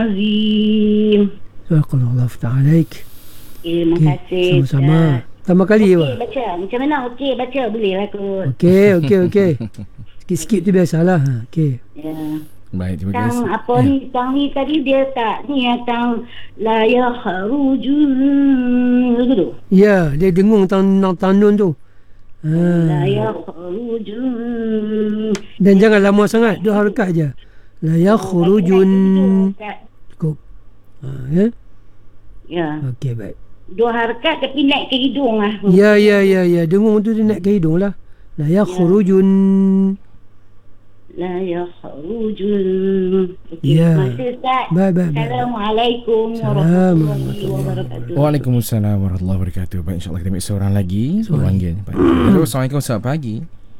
Azim. Barakallahu ta'alaik. Terima kasih. Sama-sama. Pertama kali Okey, baca. Macam mana? Okey, baca. Boleh lah kot. Okey. Sikit-sikit tu biasalah. Okey. Ya. Baik, terima Tang kasih. apa ni? Tang ni tadi dia tak ni ya. Tang la yakhrujun. Begitu. Ya, dia dengung tanun tu. La yakhrujun. Dan jangan lama sangat. 2 harakat je. La yakhrujun. Cukup. Ya. Ya. Okey, baik. 2 harakat tapi naik ke hidung lah. Ya. Dengung tu dia naik ke hidung lah. La yakhrujun. La yakhrujun. Okey, Ya. terima kasih Ustaz. Baik. Assalamualaikum warahmatullahi wabarakatuh. Waalaikumsalam warahmatullahi wabarakatuh. Baik, insyaAllah kita ambil seorang lagi. Panggil. Hello, Assalamualaikum, selamat pagi.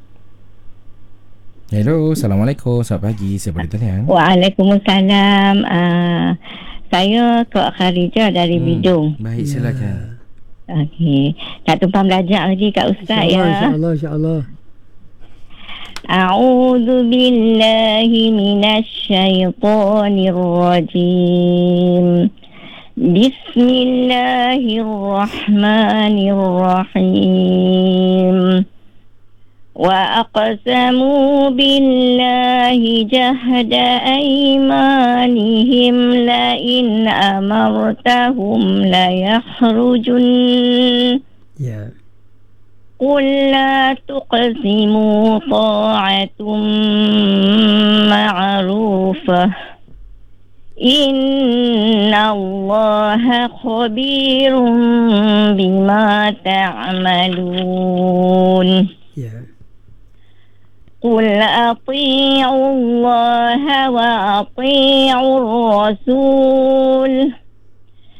Hello, Assalamualaikum, selamat pagi. Siapa di talian? Waalaikumsalam. Saya Kak Kharijah dari Bidung. Baik, silakan. Okey. Tak tumpang belajar lagi Kak Ustaz ya. InsyaAllah. A'udzu billahi minasyaitonir rajim. Bismillahirrahmanirrahim. وأقسموا بالله جهد أيمانهم لئن أمرتهم ليخرجن قل لا تقسموا طاعة معروفة إن الله خبير بما تعملون قل أطيعوا الله وأطيعوا الرسول